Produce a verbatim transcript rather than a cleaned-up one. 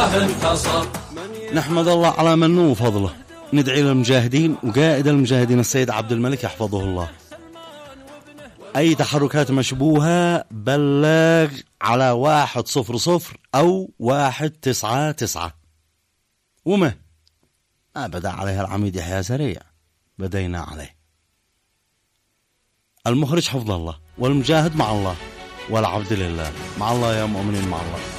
الله انتصر. نحمد الله على منه وفضله، ندعي للمجاهدين وقائد المجاهدين السيد عبد الملك يحفظه الله. أي تحركات مشبوهة بلغ على واحد صفر صفر أو واحد تسعة تسعة. وما ما بدأ عليها العميد يحيى سريع، بدينا عليه. المخرج حفظ الله، والمجاهد مع الله، والعبد لله. مع الله يا مؤمنين، مع الله.